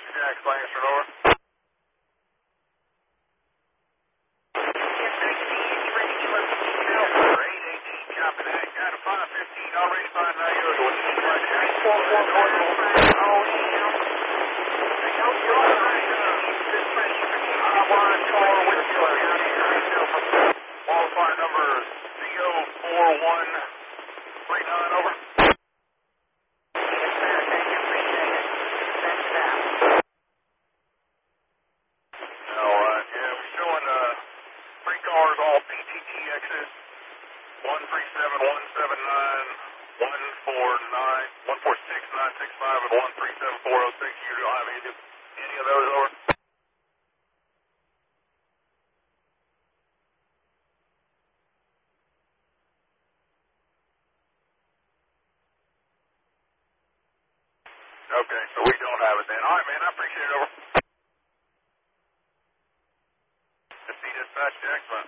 Jack, Langsford, over. Copy that. Got a 515 already signed now. You're going to right there. 441. Qualifier number CO4139, over. Cars, all PTTXs, 137-179, 146-965, and 137-406. You don't have any of those, over? Okay, so we don't have it then. All right, man, I appreciate it, over. Dispatch, Jackson.